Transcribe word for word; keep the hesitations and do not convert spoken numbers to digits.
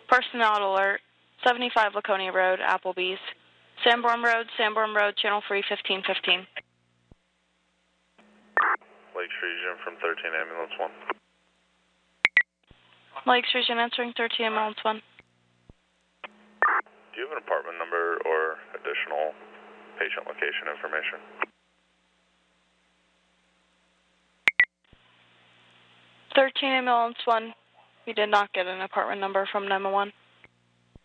Personnel alert, seventy-five Laconia Road, Applebee's. Sanborn Road, Sanborn Road, channel free fifteen fifteen. Lakes Region from thirteen Ambulance one. Lakes Region answering thirteen Ambulance one. Do you have an apartment number or additional patient location information? thirteen Ambulance one. We did not get an apartment number from nine one one.